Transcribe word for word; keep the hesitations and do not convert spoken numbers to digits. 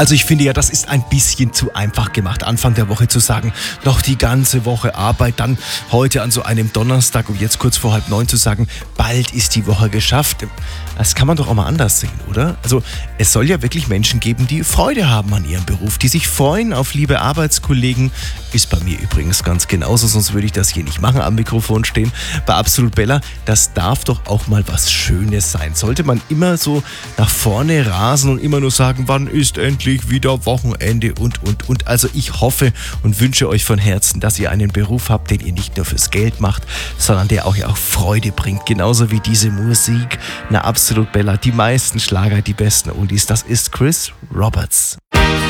Also ich finde ja, das ist ein bisschen zu einfach gemacht, Anfang der Woche zu sagen, noch die ganze Woche Arbeit, dann heute an so einem Donnerstag und jetzt kurz vor halb neun zu sagen, bald ist die Woche geschafft. Das kann man doch auch mal anders sehen, oder? Also es soll ja wirklich Menschen geben, die Freude haben an ihrem Beruf, die sich freuen auf liebe Arbeitskollegen. Ist bei mir übrigens ganz genauso, sonst würde ich das hier nicht machen, am Mikrofon stehen. Bei Absolut Bella, das darf doch auch mal was Schönes sein. Sollte man immer so nach vorne rasen und immer nur sagen, wann ist endlich wieder Wochenende und, und, und. Also ich hoffe und wünsche euch von Herzen, dass ihr einen Beruf habt, den ihr nicht nur fürs Geld macht, sondern der euch auch Freude bringt. Genauso wie diese Musik. Na, Absolut Bella, die meisten Schlager, die besten Oldies, das ist Chris Roberts.